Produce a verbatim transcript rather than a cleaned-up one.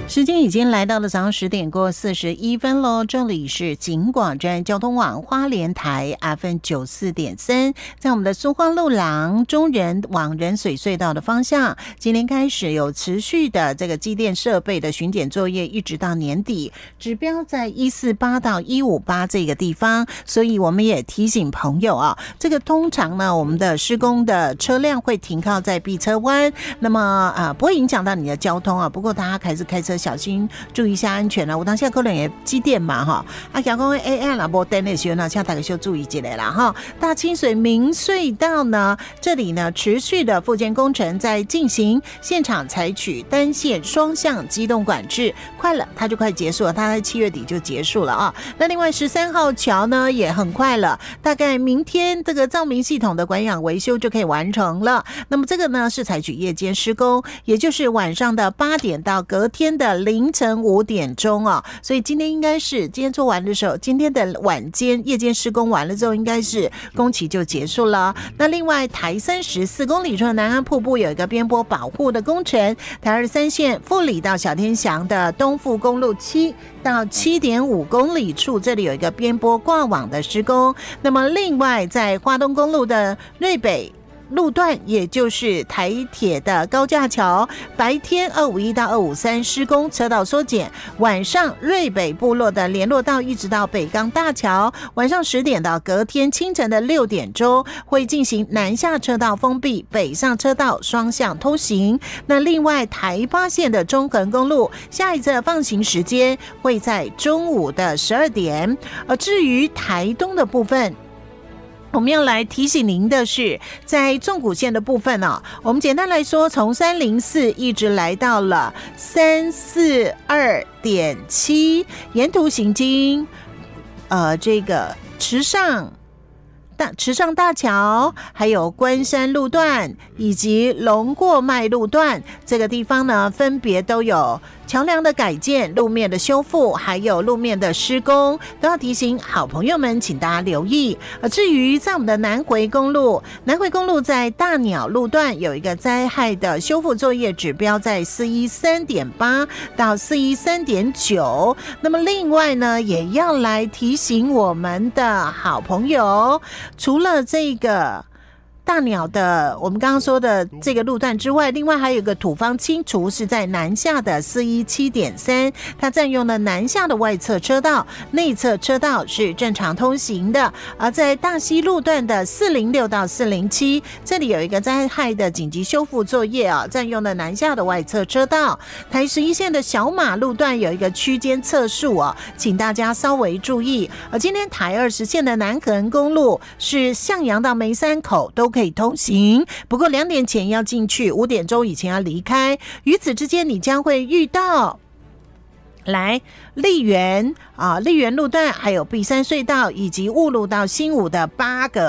时间已经来到了早上十点过四十一分喽，这里是警广站交通网花莲台 F M 九四点三，在我们的苏花路廊中人往仁水隧道的方向，今天开始有持续的这个机电设备的巡检作业，一直到年底，指标在一四八到一五八这个地方，所以我们也提醒朋友啊，这个通常呢，我们的施工的车辆会停靠在避车弯，那么呃不会影响到你的交通啊，不过大家还是开车小心注意一下安全啦。有当下可能也机电嘛哈，啊，讲讲 A M 啦，无灯的时候呢，请大家就注意一下啦哈。大清水明隧道呢，这里呢持续的复建工程在进行，现场采取单线双向机动管制，快了，它就快结束了，它在七月底就结束了啊。那另外十三号桥呢也很快了，大概明天这个照明系统的管养维修就可以完成了。那么这个呢是采取夜间施工，也就是晚上的八点到隔天的凌晨五点钟啊，所以今天应该是今天做完的时候，今天的晚间夜间施工完了之后，应该是工期就结束了。那另外台三十四公里处的南安瀑布有一个边坡保护的工程，台二三线富里到小天祥的东富公路七到七点五公里处，这里有一个边坡挂网的施工。那么另外在花东公路的瑞北路段，也就是台铁的高架桥，白天二五一到二五三施工，车道缩减；晚上瑞北部落的联络道一直到北港大桥，晚上十点到隔天清晨的六点钟会进行南下车道封闭，北上车道双向通行。那另外台八线的中横公路下一次放行时间会在中午的十二点。而至于台东的部分，我们要来提醒您的是，在纵谷线的部分哦，我们简单来说，从三零四一直来到了三四二点七，沿途行经，呃，这个池上大池上大桥，还有关山路段以及龙过脉路段，这个地方呢，分别都有桥梁的改建、路面的修复，还有路面的施工，都要提醒好朋友们，请大家留意。而至于在我们的南回公路，南回公路在大鸟路段有一个灾害的修复作业，指标在四一三点八到四一三点九。那么另外呢，也要来提醒我们的好朋友，除了这个大鸟的我们刚刚说的这个路段之外，另外还有一个土方清除是在南下的四一七点三，它占用了南下的外侧车道，内侧车道是正常通行的。而在大溪路段的四零六到四零七，这里有一个灾害的紧急修复作业啊，占用了南下的外侧车道。台十一线的小马路段有一个区间测速啊，请大家稍微注意。而今天台二十线的南横公路是向阳到梅山口都可以可以通行，不过两点前要进去，五点钟以前要离开。于此之间，你将会遇到来丽园啊，丽园路段，还有碧山隧道以及雾路到新武的八个